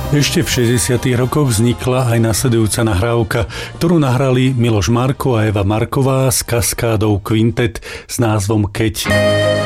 Ešte v 60. rokoch vznikla aj nasledujúca nahrávka, ktorú nahrali Miloš Marko a Eva Marková s kaskádou Quintet s názvom Keď.